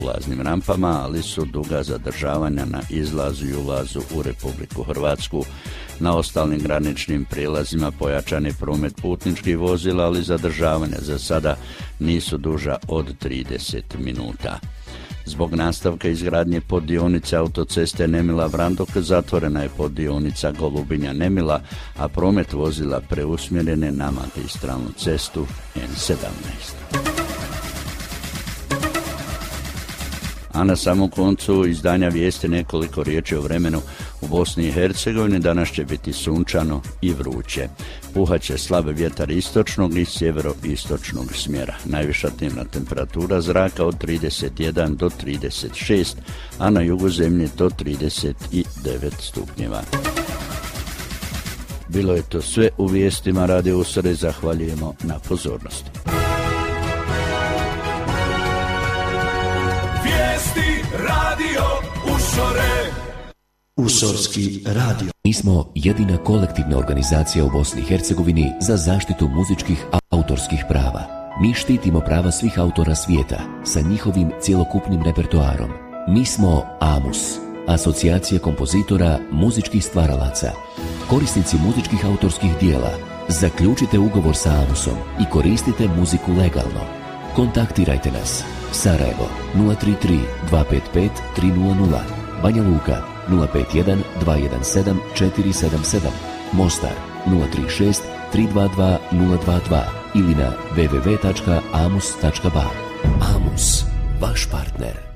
ulaznim rampama, ali su duga zadržavanja na izlazu i ulazu u Republiku Hrvatsku. Na ostalim graničnim prijelazima pojačan je promet putničkih vozila, ali zadržavanja za sada nisu duža od 30 minuta. Zbog nastavka izgradnje poddionice autoceste Nemila-Vrandok zatvorena je poddionica Golubinja-Nemila, a promet vozila preusmjeren je na magistralnu cestu N17. A na samom koncu izdanja vijesti nekoliko riječi o vremenu u Bosni i Hercegovini. Danas će biti sunčano i vruće. Puhaće slab vjetar istočnog i sjeveroistočnog smjera. Najviša dnevna temperatura zraka od 31 do 36, a na jugu zemlje do 39 stupnjeva. Bilo je to sve u vijestima Radio Usore. Zahvaljujemo na pozornosti. Radio Usore. Usorski radio. Mi smo jedina kolektivna organizacija u Bosni i Hercegovini za zaštitu muzičkih autorskih prava. Mi štitimo prava svih autora svijeta sa njihovim cjelokupnim repertoarom. Mi smo AMUS, Asocijacija kompozitora muzičkih stvaralaca. Korisnici muzičkih autorskih dijela, zaključite ugovor sa AMUSom i koristite muziku legalno. Kontaktirajte nas. Sarajevo 033 255 300, Banja Luka 051 217 477, Mostar 036 322 022 ili na www.amus.ba. AMUS, vaš partner.